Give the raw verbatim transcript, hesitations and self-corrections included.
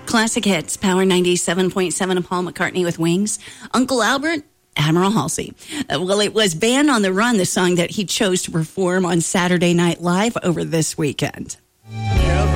Classic Hits, Power ninety-seven point seven, Paul McCartney with Wings. Uncle Albert, Admiral Halsey. Uh, well, it was Band on the Run, the song that he chose to perform on Saturday Night Live over this weekend.